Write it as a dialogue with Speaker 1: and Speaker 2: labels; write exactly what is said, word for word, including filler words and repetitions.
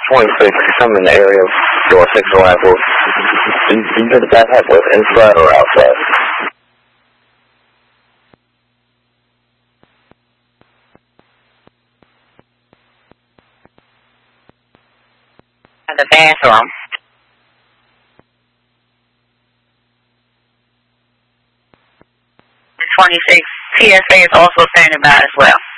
Speaker 1: twenty-six, come in the area of door six or Apple. Do you think the backpack was inside or outside?
Speaker 2: In the bathroom. twenty-six, T S A is also standing by as well.